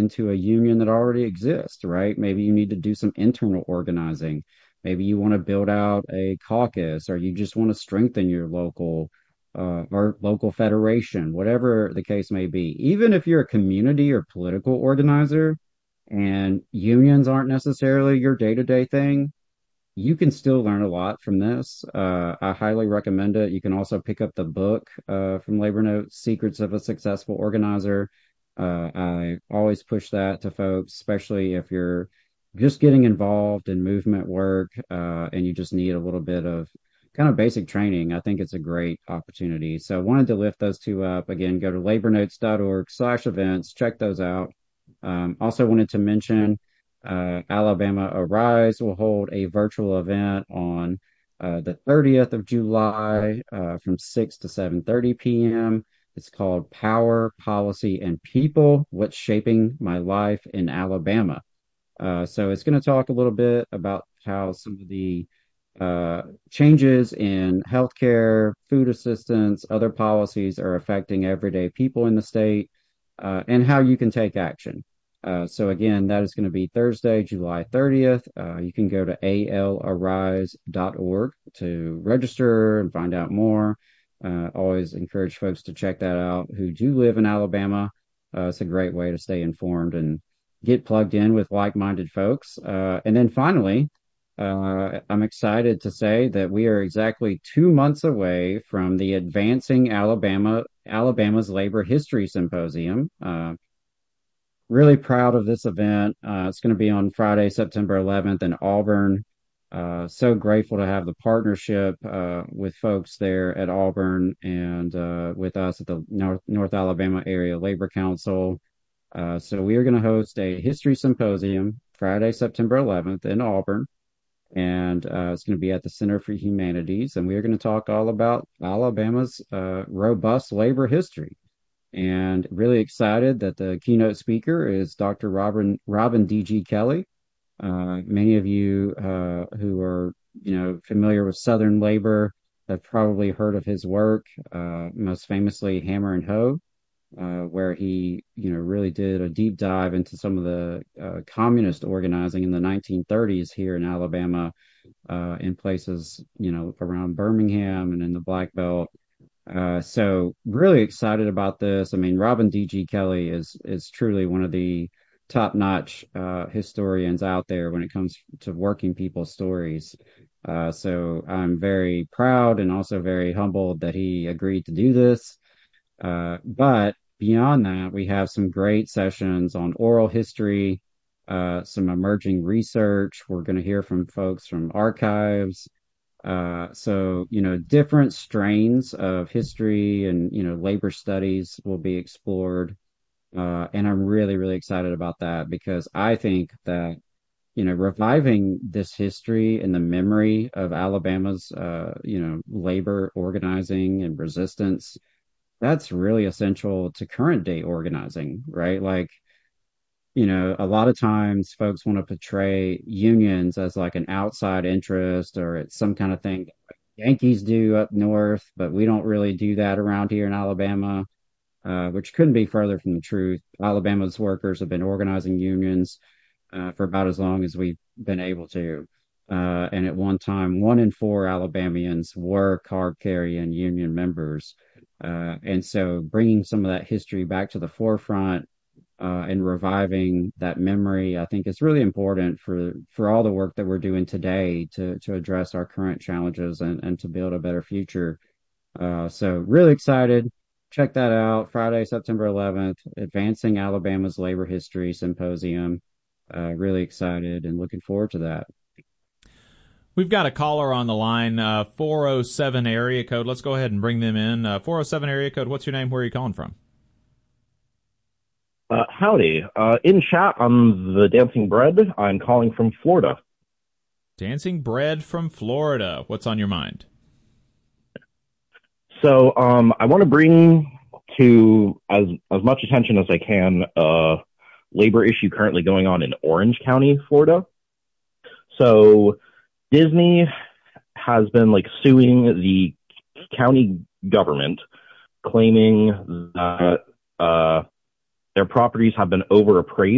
into a union that already exists, right? Maybe you need to do some internal organizing. Maybe you want to build out a caucus, or you just want to strengthen your local or local federation, whatever the case may be. Even if you're a community or political organizer and unions aren't necessarily your day-to-day thing, you can still learn a lot from this. I highly recommend it. You can also pick up the book from Labor Notes, Secrets of a Successful Organizer. I always push that to folks, especially if you're just getting involved in movement work and you just need a little bit of kind of basic training. I think it's a great opportunity. So I wanted to lift those two up. Again, go to labornotes.org/events, check those out. Also wanted to mention Alabama Arise will hold a virtual event on the 30th of July from 6 to 7:30 p.m. It's called Power, Policy, and People, What's Shaping My Life in Alabama. So it's going to talk a little bit about how some of the changes in healthcare, food assistance, other policies are affecting everyday people in the state, and how you can take action. So again, that is going to be Thursday, July 30th. You can go to alarise.org to register and find out more. Always encourage folks to check that out who do live in Alabama. It's a great way to stay informed and get plugged in with like-minded folks. And then finally, I'm excited to say that we are exactly 2 months away from the Advancing Alabama's Labor History Symposium. Really proud of this event. It's going to be on Friday, September 11th in Auburn. So grateful to have the partnership with folks there at Auburn and with us at the North Alabama Area Labor Council. So we are going to host a history symposium Friday, September 11th in Auburn. And it's going to be at the Center for Humanities. And we are going to talk all about Alabama's robust labor history. And really excited that the keynote speaker is Dr. Robin D.G. Kelley. Many of you who are, familiar with Southern labor have probably heard of his work, most famously Hammer and Hoe, where he, really did a deep dive into some of the communist organizing in the 1930s here in Alabama, in places, around Birmingham and in the Black Belt. So really excited about this. I mean, Robin D.G. Kelley is truly one of the top-notch historians out there when it comes to working people's stories. So I'm very proud and also very humbled that he agreed to do this. But beyond that, we have some great sessions on oral history, some emerging research. We're going to hear from folks from archives. So, different strains of history and, labor studies will be explored. And I'm really, really excited about that because I think that, reviving this history and the memory of Alabama's, labor organizing and resistance, that's really essential to current day organizing, right? Like, a lot of times folks want to portray unions as like an outside interest or it's some kind of thing that Yankees do up north, but we don't really do that around here in Alabama, which couldn't be further from the truth. Alabama's workers have been organizing unions for about as long as we've been able to. And at one time, 1 in 4 Alabamians were card carrying union members. And so bringing some of that history back to the forefront and reviving that memory, I think is really important for all the work that we're doing today to address our current challenges and to build a better future. So really excited. Check that out. Friday, September 11th, Advancing Alabama's Labor History Symposium. Really excited and looking forward to that. We've got a caller on the line, 407 area code. Let's go ahead and bring them in. 407 area code, what's your name? Where are you calling from? Howdy. In chat, I'm the Dancing Bread. I'm calling from Florida. Dancing Bread from Florida. What's on your mind? So I want to bring to as much attention as I can labor issue currently going on in Orange County, Florida. So Disney has been suing the county government, claiming that their properties have been overappraised